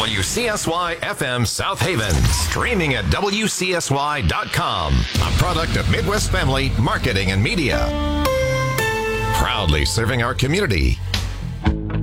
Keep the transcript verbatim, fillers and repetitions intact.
W C S Y F M South Haven. Streaming at W C S Y dot com. A product of Midwest Family Marketing and Media. Proudly serving our community